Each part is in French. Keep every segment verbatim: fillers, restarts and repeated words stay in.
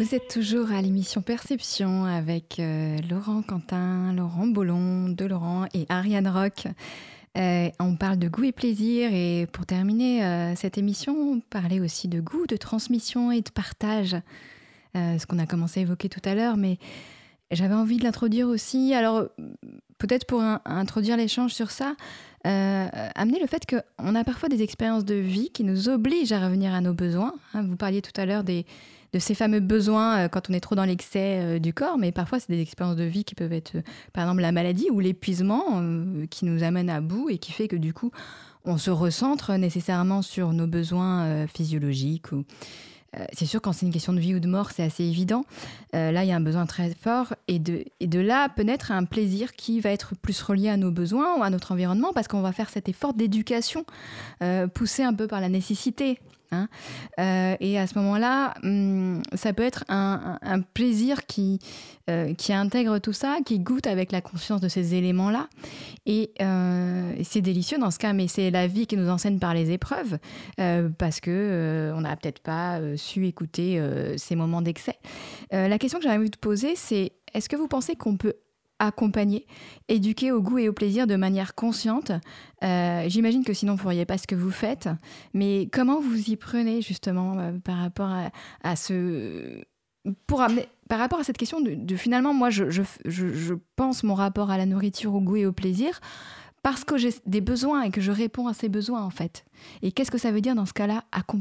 Vous êtes toujours à l'émission Perception avec euh, Laurent Quentin, Laurent Bollon, de Laurent et Ariane Roch. Euh, on parle de goût et plaisir et pour terminer euh, cette émission, on parlait aussi de goût, de transmission et de partage, euh, ce qu'on a commencé à évoquer tout à l'heure, mais j'avais envie de l'introduire aussi. Alors peut-être pour un, introduire l'échange sur ça, euh, amener le fait qu'on a parfois des expériences de vie qui nous obligent à revenir à nos besoins. Hein, vous parliez tout à l'heure des de ces fameux besoins euh, quand on est trop dans l'excès euh, du corps, mais parfois c'est des expériences de vie qui peuvent être, euh, par exemple, la maladie ou l'épuisement euh, qui nous amène à bout et qui fait que du coup, on se recentre nécessairement sur nos besoins euh, physiologiques. Ou... Euh, c'est sûr, quand c'est une question de vie ou de mort, c'est assez évident. Euh, là, il y a un besoin très fort et de, et de là, peut naître un plaisir qui va être plus relié à nos besoins ou à notre environnement parce qu'on va faire cet effort d'éducation euh, poussé un peu par la nécessité. Hein euh, et à ce moment-là, hum, ça peut être un, un, un plaisir qui, euh, qui intègre tout ça, qui goûte avec la conscience de ces éléments-là. Et euh, c'est délicieux dans ce cas, mais c'est la vie qui nous enseigne par les épreuves, euh, parce qu'on euh, n'a peut-être pas euh, su écouter euh, ces moments d'excès. Euh, la question que j'avais envie de poser, c'est est-ce que vous pensez qu'on peut accompagner, éduquer au goût et au plaisir de manière consciente. Euh, j'imagine que sinon, vous ne feriez pas ce que vous faites. Mais comment vous y prenez, justement, euh, par rapport à, à ce... Pour amener... Par rapport à cette question de, de finalement, moi, je, je, je, je pense mon rapport à la nourriture, au goût et au plaisir parce que j'ai des besoins et que je réponds à ces besoins, en fait. Et qu'est-ce que ça veut dire, dans ce cas-là, accompagner ?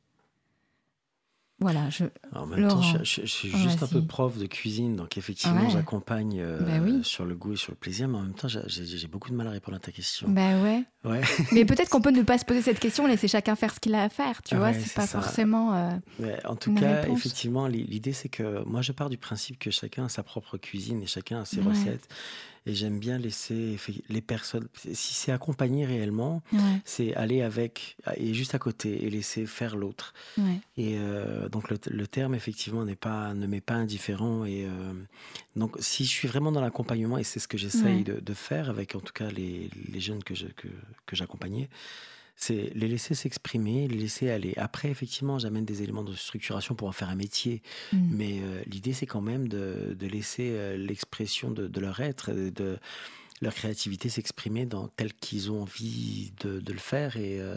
Voilà, je... En même Laurent. temps, je, je, je suis Oh, juste vas-y. un peu prof de cuisine, donc effectivement, Ouais. j'accompagne euh, Bah oui. sur le goût et sur le plaisir, mais en même temps, j'ai, j'ai beaucoup de mal à répondre à ta question. Bah ouais. Ouais. Mais peut-être qu'on peut ne pas se poser cette question, laisser chacun faire ce qu'il a à faire, tu Ouais, vois, c'est, c'est pas ça. forcément euh, Mais en tout une cas, réponse. effectivement, l'idée, c'est que moi, je pars du principe que chacun a sa propre cuisine et chacun a ses Ouais. recettes. Et j'aime bien laisser les personnes... Si c'est accompagner réellement, Ouais. c'est aller avec et juste à côté et laisser faire l'autre. Ouais. Et euh, donc, le, le terme, effectivement, n'est pas, ne m'est pas indifférent. Et euh, donc, si je suis vraiment dans l'accompagnement, et c'est ce que j'essaye Ouais. de, de faire avec, en tout cas, les, les jeunes que, je, que, que j'accompagnais, c'est les laisser s'exprimer, les laisser aller. Après, effectivement, j'amène des éléments de structuration pour en faire un métier. Mm. Mais euh, l'idée, c'est quand même de, de laisser euh, l'expression de, de leur être, de, de leur créativité s'exprimer dans tel qu'ils ont envie de, de le faire. Et euh,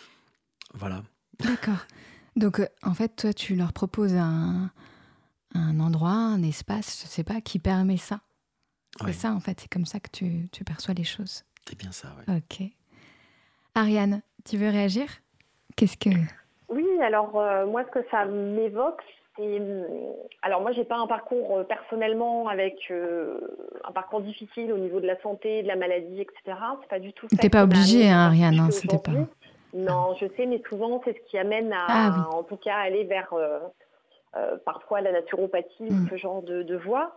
voilà. D'accord. Donc, euh, en fait, toi, tu leur proposes un, un endroit, un espace, je sais pas, qui permet ça. C'est Ouais, ça, en fait, c'est comme ça que tu, tu perçois les choses. c'est bien ça, ouais. Ok. Ariane, tu veux réagir ? Qu'est-ce que... Oui, alors euh, moi, ce que ça m'évoque, c'est... Alors moi, j'ai pas un parcours euh, personnellement avec euh, un parcours difficile au niveau de la santé, de la maladie, et cetera. C'est pas du tout ça. T'es pas qui m'a obligée, amenée hein, à faire ce que Ariane, je hein, fais c'était pas... aujourd'hui. Non, je sais, mais souvent, c'est ce qui amène à, Ah oui. en tout cas, aller vers euh, euh, parfois la naturopathie Mm. ou ce genre de, de voie.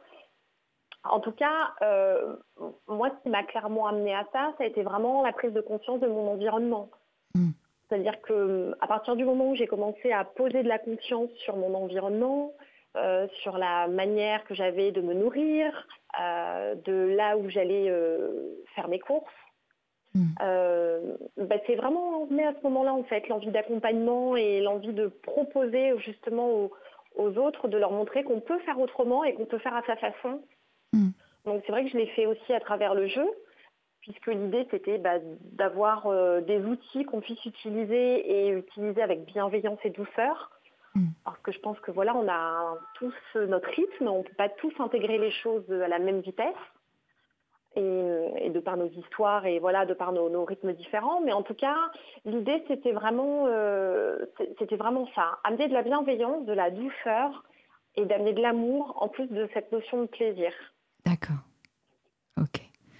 En tout cas, euh, moi, ce qui m'a clairement amené à ça, ça a été vraiment la prise de conscience de mon environnement. Mm. C'est-à-dire qu'à partir du moment où j'ai commencé à poser de la conscience sur mon environnement, euh, sur la manière que j'avais de me nourrir, euh, de là où j'allais euh, faire mes courses, Mm. euh, bah, c'est vraiment né à ce moment-là, en fait, l'envie d'accompagnement et l'envie de proposer justement aux, aux autres, de leur montrer qu'on peut faire autrement et qu'on peut faire à sa façon. Mm. Donc c'est vrai que je l'ai fait aussi à travers le jeu, puisque l'idée c'était bah, d'avoir euh, des outils qu'on puisse utiliser et utiliser avec bienveillance et douceur. Mm. Parce que je pense que voilà, on a tous notre rythme, on ne peut pas tous intégrer les choses à la même vitesse. Et, et de par nos histoires et voilà, de par nos, nos rythmes différents. Mais en tout cas, l'idée c'était vraiment, euh, c'était vraiment ça, amener de la bienveillance, de la douceur et d'amener de l'amour en plus de cette notion de plaisir. D'accord. Ok.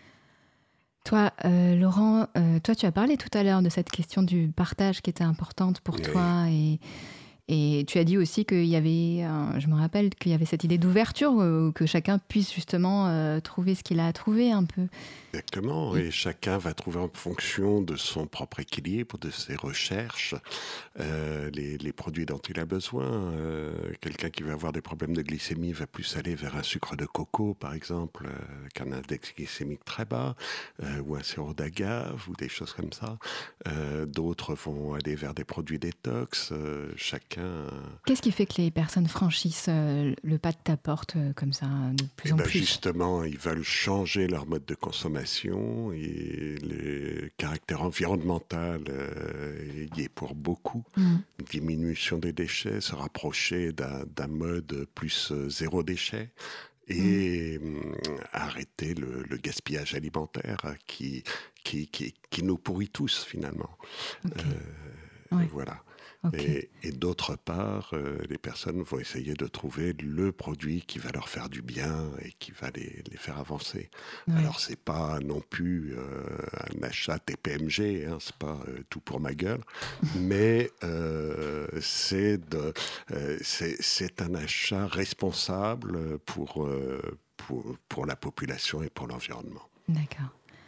Toi, euh, Laurent, euh, toi, tu as parlé tout à l'heure de cette question du partage qui était importante pour Oui. toi et, et tu as dit aussi qu'il y avait, euh, je me rappelle qu'il y avait cette idée d'ouverture, euh, que chacun puisse justement euh, trouver ce qu'il a à trouver un peu. Exactement, et chacun va trouver en fonction de son propre équilibre, de ses recherches, euh, les, les produits dont il a besoin. Euh, quelqu'un qui va avoir des problèmes de glycémie va plus aller vers un sucre de coco, par exemple, euh, avec un index glycémique très bas, euh, ou un sirop d'agave, ou des choses comme ça. Euh, d'autres vont aller vers des produits détox. Euh, chacun chacun... Qu'est-ce qui fait que les personnes franchissent euh, le pas de ta porte euh, comme ça, de plus Eh en ben, plus? justement, ils veulent changer leur mode de consommation et le caractère environnemental euh, y est pour beaucoup. Mm. Diminution des déchets, se rapprocher d'un, d'un mode plus euh, zéro déchet. Mm. Et hum, arrêter le, le gaspillage alimentaire qui, qui, qui, qui nous pourrit tous finalement. Ok. Euh, Ouais. Voilà. Ok. Et, et d'autre part, euh, les personnes vont essayer de trouver le produit qui va leur faire du bien et qui va les, les faire avancer. Ouais. Alors, c'est pas non plus euh, un achat T P M G, hein, c'est pas euh, tout pour ma gueule, mais euh, c'est, de, euh, c'est, c'est un achat responsable pour, euh, pour, pour la population et pour l'environnement. D'accord.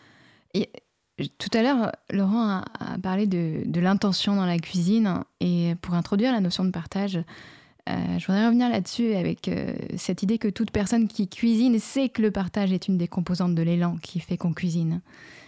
Et euh, tout à l'heure, Laurent a, a parlé de, de l'intention dans la cuisine. Et pour introduire la notion de partage, euh, je voudrais revenir là-dessus avec euh, cette idée que toute personne qui cuisine sait que le partage est une des composantes de l'élan qui fait qu'on cuisine.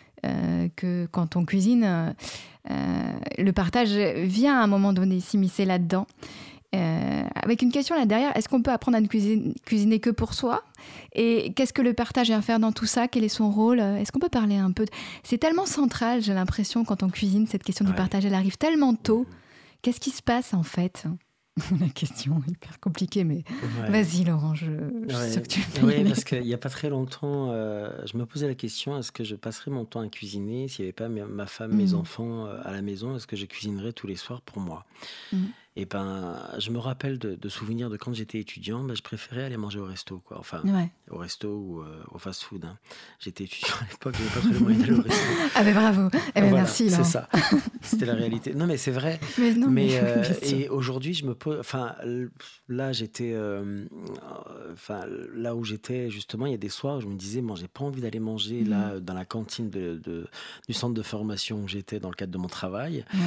Euh, que quand on cuisine, euh, euh, le partage vient à un moment donné s'immiscer là-dedans. Euh, avec une question là derrière, est-ce qu'on peut apprendre à ne cuisiner, cuisiner que pour soi? Et qu'est-ce que le partage vient faire dans tout ça? Quel est son rôle? Est-ce qu'on peut parler un peu de... C'est tellement central, j'ai l'impression, quand on cuisine, cette question du Ouais. partage, elle arrive tellement tôt. Qu'est-ce qui se passe en fait? La question est hyper compliquée, mais Ouais. vas-y Laurent, je, je Ouais. suis sûre que tu peux y Oui, aller. parce qu'il n'y a pas très longtemps, euh, je me posais la question, est-ce que je passerais mon temps à cuisiner s'il n'y avait pas ma ma femme, mes Mm. enfants euh, à la maison? Est-ce que je cuisinerais tous les soirs pour moi? Mm. Et ben, je me rappelle de, de souvenirs de quand j'étais étudiant, ben, je préférais aller manger au resto, quoi. Enfin, Ouais. au resto ou euh, au fast-food, hein. J'étais étudiant à l'époque, j'avais pas trop les moyens d'aller au resto. Ah ben bravo, eh ben Voilà, merci c'est Laurent. ça. C'était la réalité. Non, mais c'est vrai. Mais non, mais, Mais euh, bien sûr. et aujourd'hui, je me pose. Enfin, l- là, j'étais. euh, euh, Enfin, là où j'étais, justement, il y a des soirs où je me disais, bon, j'ai pas envie d'aller manger Mhm. là dans la cantine de, de- du centre de formation où j'étais dans le cadre de mon travail, Ouais.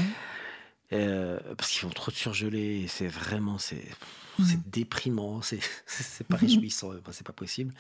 euh, parce qu'ils font trop de surgelés. Et c'est vraiment, c'est, Mhm. c'est déprimant. C'est, c'est pas réjouissant. Enfin, c'est pas possible.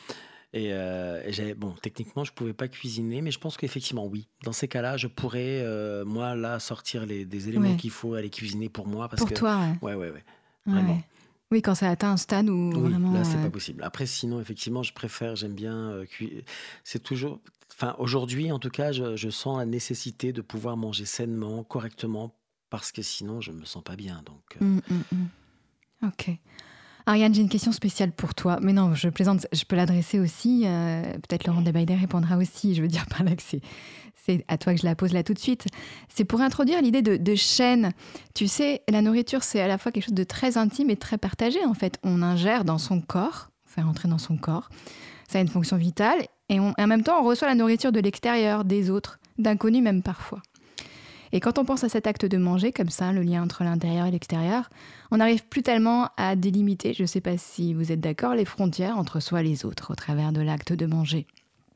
Et, euh, et j'avais, bon, techniquement, je pouvais pas cuisiner, mais je pense qu'effectivement, oui. Dans ces cas-là, je pourrais, euh, moi, là, sortir les, des éléments Ouais. qu'il faut, aller cuisiner pour moi, parce Pour que, toi, ouais. ouais, ouais, ouais, Ouais. vraiment. Oui, quand ça atteint un stade où Oui, vraiment... là, c'est euh, pas possible. Après, sinon, effectivement, je préfère, j'aime bien euh, cuire. C'est toujours, enfin, aujourd'hui, en tout cas, je, je sens la nécessité de pouvoir manger sainement, correctement, parce que sinon, je me sens pas bien. Donc, euh, hum, hum, hum. Ok. Ariane, j'ai une question spéciale pour toi. Mais non, je plaisante, je peux l'adresser aussi. euh, peut-être Laurent Debaïder répondra aussi. Je veux dire par là que c'est, c'est à toi que je la pose là tout de suite. C'est pour introduire l'idée de, de chaîne. Tu sais, la nourriture, c'est à la fois quelque chose de très intime et très partagé. En fait, on ingère dans son corps, on fait rentrer dans son corps. Ça a une fonction vitale. Et, on- et en même temps, on reçoit la nourriture de l'extérieur, des autres, d'inconnus même parfois. Et quand on pense à cet acte de manger, comme ça, le lien entre l'intérieur et l'extérieur, on n'arrive plus tellement à délimiter, je ne sais pas si vous êtes d'accord, les frontières entre soi et les autres au travers de l'acte de manger.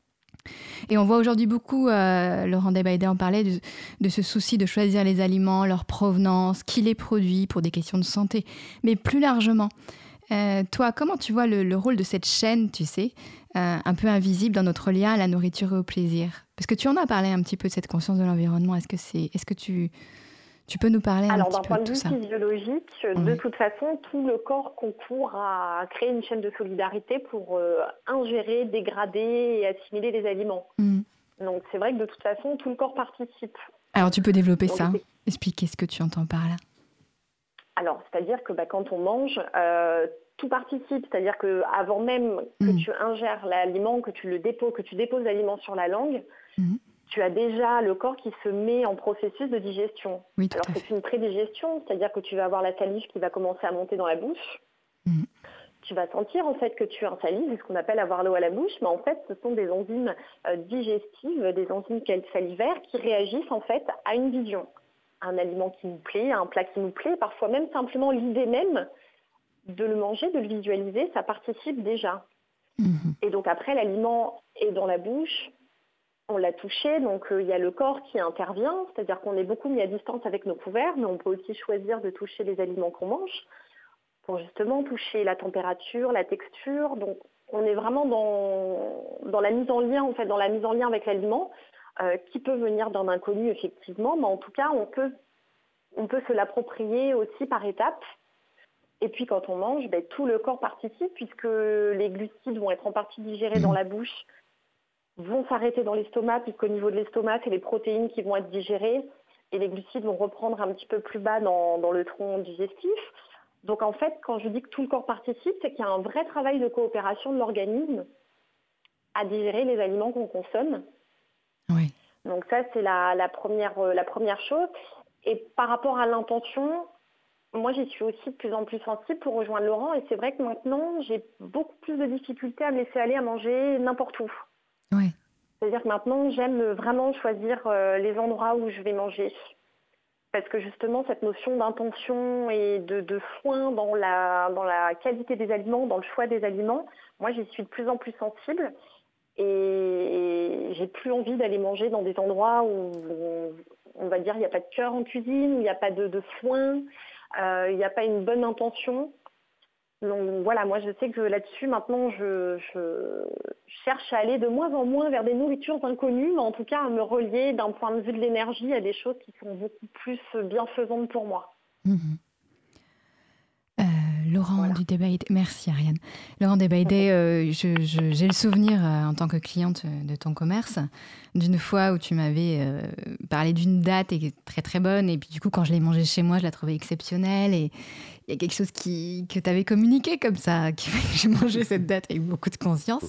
Et on voit aujourd'hui beaucoup, euh, Laurent Debaïder en parlait, de, de ce souci de choisir les aliments, leur provenance, qui les produit pour des questions de santé. Mais plus largement, euh, toi, comment tu vois le, le rôle de cette chaîne, tu sais, euh, un peu invisible dans notre lien à la nourriture et au plaisir? Parce que tu en as parlé un petit peu de cette conscience de l'environnement. Est-ce que, c'est, est-ce que tu, tu peux nous parler un Alors, petit d'un peu point de de tout vue ça? physiologique, de Oui. toute façon, tout le corps concourt à créer une chaîne de solidarité pour euh, ingérer, dégrader et assimiler les aliments. Mm. Donc, c'est vrai que de toute façon, tout le corps participe. Alors, tu peux développer Donc, ça, c'est- expliquer ce que tu entends par là. Alors, c'est-à-dire que bah, quand on mange, euh, tout participe. C'est-à-dire qu'avant même que Mm. tu ingères l'aliment, que tu le déposes, que tu déposes l'aliment sur la langue, Mm. tu as déjà le corps qui se met en processus de digestion. Oui, tout Alors, à c'est fait. une prédigestion, c'est-à-dire que tu vas avoir la salive qui va commencer à monter dans la bouche. Mm. Tu vas sentir en fait que tu as un salive, c'est ce qu'on appelle avoir l'eau à la bouche, mais en fait, ce sont des enzymes euh, digestives, des enzymes salivaires qui réagissent en fait à une vision, à un aliment qui nous plaît, à un plat qui nous plaît, parfois même simplement l'idée même de le manger, de le visualiser, ça participe déjà. Mm. Et donc après, l'aliment est dans la bouche, on l'a touché, donc il euh, y a le corps qui intervient, c'est-à-dire qu'on est beaucoup mis à distance avec nos couverts, mais on peut aussi choisir de toucher les aliments qu'on mange pour justement toucher la température, la texture. Donc on est vraiment dans, dans la mise en lien, en fait, dans la mise en lien avec l'aliment, euh, qui peut venir d'un inconnu effectivement, mais en tout cas on peut on peut se l'approprier aussi par étapes. Et puis quand on mange, ben, tout le corps participe puisque les glucides vont être en partie digérés dans la bouche, vont s'arrêter dans l'estomac, puisqu'au niveau de l'estomac, c'est les protéines qui vont être digérées et les glucides vont reprendre un petit peu plus bas dans, dans le tronc digestif. Donc en fait, quand je dis que tout le corps participe, c'est qu'il y a un vrai travail de coopération de l'organisme à digérer les aliments qu'on consomme. Oui. Donc ça, c'est la, la, première, la première chose. Et par rapport à l'intention, moi, j'y suis aussi de plus en plus sensible pour rejoindre Laurent. Et c'est vrai que maintenant, j'ai beaucoup plus de difficultés à me laisser aller à manger n'importe où. Oui. C'est-à-dire que maintenant, j'aime vraiment choisir euh, les endroits où je vais manger. Parce que justement, cette notion d'intention et de, de soin dans la, dans la qualité des aliments, dans le choix des aliments, moi, j'y suis de plus en plus sensible. Et j'ai plus envie d'aller manger dans des endroits où, on va dire, il n'y a pas de cœur en cuisine, où il n'y a pas de, de soin, euh, il n'y a pas une bonne intention. Donc voilà, moi je sais que là-dessus, maintenant, je, je cherche à aller de moins en moins vers des nourritures inconnues, mais en tout cas à me relier d'un point de vue de l'énergie à des choses qui sont beaucoup plus bienfaisantes pour moi. Mmh. Euh, Laurent Voilà. du Débaïdé, merci Ariane. Laurent Débaïdé, euh, je, je, j'ai le souvenir euh, en tant que cliente de ton commerce d'une fois où tu m'avais euh, parlé d'une date et très très bonne, et puis du coup quand je l'ai mangée chez moi, je la trouvais exceptionnelle, et il y a quelque chose qui, que tu avais communiqué comme ça, qui fait que j'ai mangé cette date avec beaucoup de conscience.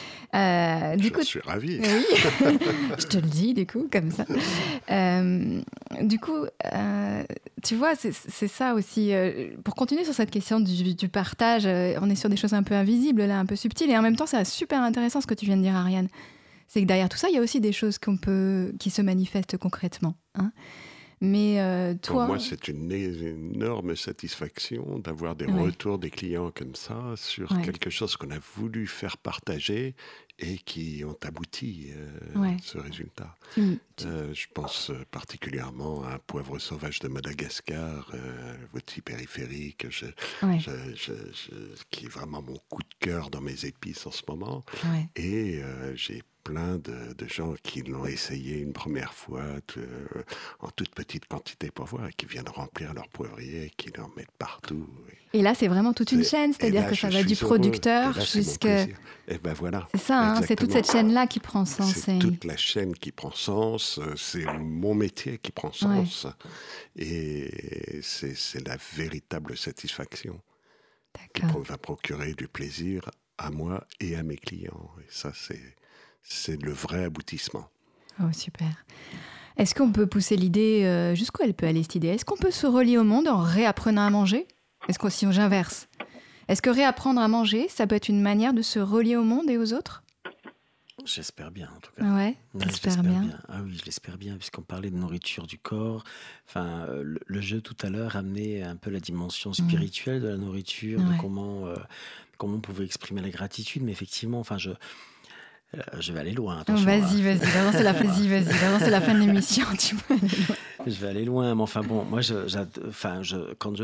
Euh, du je coup, suis ravie. Oui, je te le dis, du coup, comme ça. Euh, du coup, euh, tu vois, c'est, c'est ça aussi. Euh, pour continuer sur cette question du, du partage, euh, on est sur des choses un peu invisibles, là, un peu subtiles. Et en même temps, c'est super intéressant ce que tu viens de dire, Ariane. C'est que derrière tout ça, il y a aussi des choses qu'on peut, qui se manifestent concrètement. Hein. Mais euh, toi... Pour moi, c'est une énorme satisfaction d'avoir des ouais. retours des clients comme ça sur ouais. quelque chose qu'on a voulu faire partager et qui ont abouti à euh, ouais. ce résultat. Mmh. Euh, je pense particulièrement à un poivre sauvage de Madagascar, euh, Voti périphérique, je, ouais. je, je, je, qui est vraiment mon coup de cœur dans mes épices en ce moment. Ouais. Et euh, j'ai plein de, de gens qui l'ont essayé une première fois de, euh, en toute petite quantité pour voir et qui viennent remplir leur poivrier, qui l'en mettent partout. Et là, c'est vraiment toute une c'est, chaîne, c'est-à-dire là, que ça va du producteur jusqu'à... Et ben voilà. C'est ça, hein, c'est toute cette chaîne-là qui prend sens. C'est et... toute la chaîne qui prend sens, c'est mon métier qui prend sens. Ouais. Et c'est, c'est la véritable satisfaction. D'accord. Qui va procurer du plaisir à moi et à mes clients. Et ça, c'est... c'est le vrai aboutissement. Oh, super. Est-ce qu'on peut pousser l'idée, euh, jusqu'où elle peut aller cette idée ? Est-ce qu'on peut se relier au monde en réapprenant à manger ? Est-ce que si j'inverse ? Est-ce que réapprendre à manger, ça peut être une manière de se relier au monde et aux autres ? J'espère bien, en tout cas. Ouais, ouais j'espère bien. bien. Ah oui, je l'espère bien, puisqu'on parlait de nourriture du corps. Enfin, euh, le, le jeu tout à l'heure amenait un peu la dimension spirituelle mmh. de la nourriture, ouais. de comment, euh, comment on pouvait exprimer la gratitude. Mais effectivement, enfin, je... Euh, je vais aller loin, attention. Vas-y, vas-y, vas-y, c'est la, vas-y, vas-y, vas-y, c'est la fin de l'émission, tu peux aller loin. Je vais aller loin, mais enfin bon, moi, je, enfin, je, quand je